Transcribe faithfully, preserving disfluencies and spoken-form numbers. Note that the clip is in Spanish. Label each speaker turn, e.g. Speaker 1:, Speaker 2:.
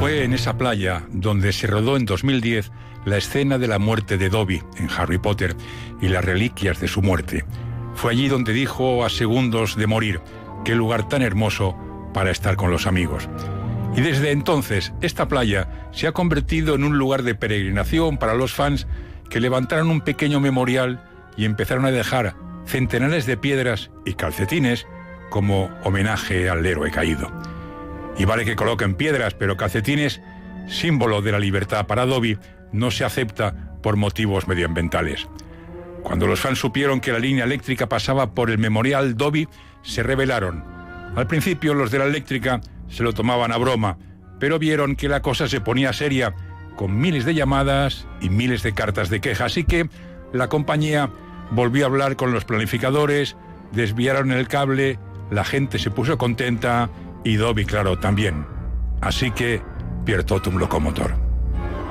Speaker 1: Fue en esa playa donde se rodó en dos mil diez la escena de la muerte de Dobby en Harry Potter y las reliquias de su muerte. Fue allí donde dijo a segundos de morir: qué lugar tan hermoso para estar con los amigos. Y desde entonces esta playa se ha convertido en un lugar de peregrinación para los fans que levantaron un pequeño memorial y empezaron a dejar centenares de piedras y calcetines como homenaje al héroe caído. Y vale que coloquen piedras, pero calcetines, símbolo de la libertad para Dobby, no se acepta por motivos medioambientales. Cuando los fans supieron que la línea eléctrica pasaba por el Memorial Dobby, se rebelaron. Al principio los de la eléctrica se lo tomaban a broma, pero vieron que la cosa se ponía seria, con miles de llamadas y miles de cartas de queja, así que la compañía volvió a hablar con los planificadores, desviaron el cable, la gente se puso contenta y Dobby, claro, también. Así que, Pier Totum Locomotor.